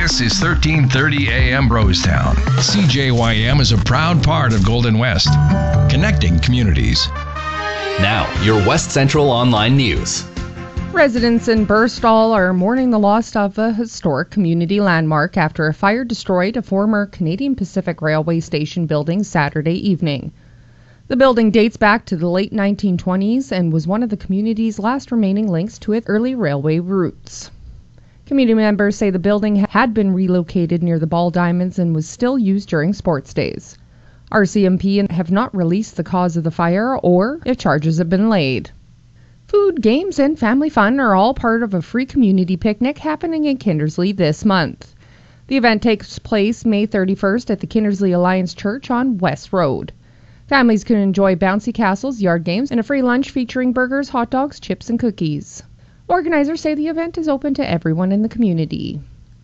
This is 1330 AM Brostown. CJYM is a proud part of Golden West, connecting communities. Now, your West Central Online News. Residents in Burstall are mourning the loss of a historic community landmark after a fire destroyed a former Canadian Pacific Railway station building Saturday evening. The building dates back to the late 1920s and was one of the community's last remaining links to its early railway routes. Community members say the building had been relocated near the Ball Diamonds and was still used during sports days. RCMP have not released the cause of the fire or if charges have been laid. Food, games, and family fun are all part of a free community picnic happening in Kindersley this month. The event takes place May 31st at the Kindersley Alliance Church on West Road. Families can enjoy bouncy castles, yard games, and a free lunch featuring burgers, hot dogs, chips, and cookies. Organizers say the event is open to everyone in the community.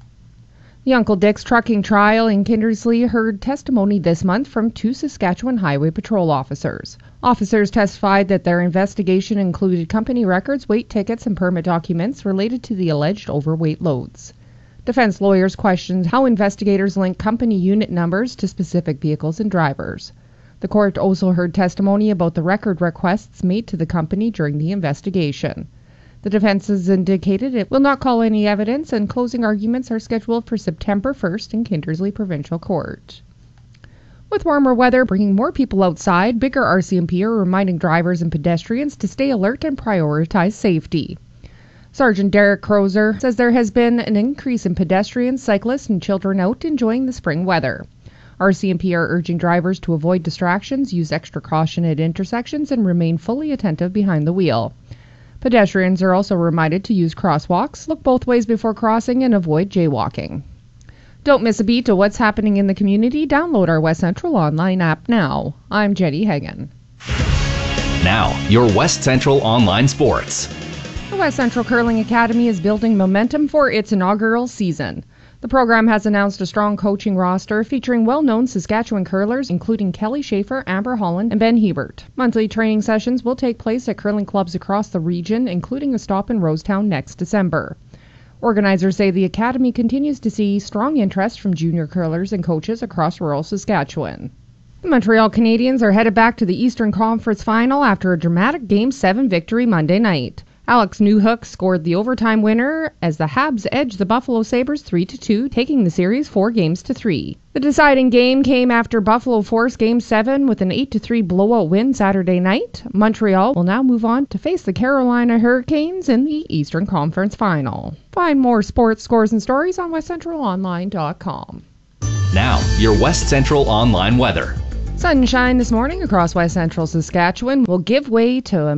The Uncle Dick's trucking trial in Kindersley heard testimony this month from 2 Saskatchewan Highway Patrol officers. Officers testified that their investigation included company records, weight tickets, and permit documents related to the alleged overweight loads. Defense lawyers questioned how investigators link company unit numbers to specific vehicles and drivers. The court also heard testimony about the record requests made to the company during the investigation. The defense has indicated it will not call any evidence, and closing arguments are scheduled for September 1st in Kindersley Provincial Court. With warmer weather bringing more people outside, bigger RCMP are reminding drivers and pedestrians to stay alert and prioritize safety. Sergeant Derek Crozer says there has been an increase in pedestrians, cyclists, and children out enjoying the spring weather. RCMP are urging drivers to avoid distractions, use extra caution at intersections, and remain fully attentive behind the wheel. Pedestrians are also reminded to use crosswalks, look both ways before crossing, and avoid jaywalking. Don't miss a beat of what's happening in the community. Download our West Central Online app now. I'm Jenny Hagan. Now, your West Central Online Sports. The West Central Curling Academy is building momentum for its inaugural season. The program has announced a strong coaching roster featuring well-known Saskatchewan curlers, including Kelly Schaefer, Amber Holland, and Ben Hebert. Monthly training sessions will take place at curling clubs across the region, including a stop in Rosetown next December. Organizers say the academy continues to see strong interest from junior curlers and coaches across rural Saskatchewan. The Montreal Canadiens are headed back to the Eastern Conference Final after a dramatic Game 7 victory Monday night. Alex Newhook scored the overtime winner as the Habs edged the Buffalo Sabres 3-2, taking the series 4-3. The deciding game came after Buffalo forced Game 7 with an 8-3 blowout win Saturday night. Montreal will now move on to face the Carolina Hurricanes in the Eastern Conference Final. Find more sports scores and stories on westcentralonline.com. Now, your West Central Online weather. Sunshine this morning across West Central Saskatchewan will give way to a